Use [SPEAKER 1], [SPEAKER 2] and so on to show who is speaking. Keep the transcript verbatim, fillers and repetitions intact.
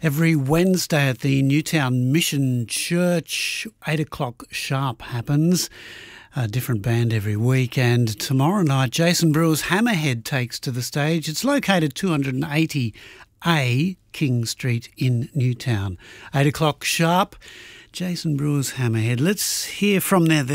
[SPEAKER 1] Every Wednesday at the Newtown Mission Church, eight o'clock sharp happens. A different band every week. And tomorrow night, Jason Brewer's Hammerhead takes to the stage. It's located two eighty A King Street in Newtown. eight o'clock sharp, Jason Brewer's Hammerhead. Let's hear from there.